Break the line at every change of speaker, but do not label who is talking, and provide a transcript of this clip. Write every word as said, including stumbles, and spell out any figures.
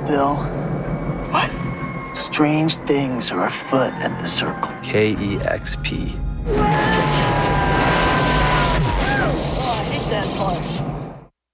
Bill.
What?
Strange things are afoot at the Circle.
K E X P.
Where's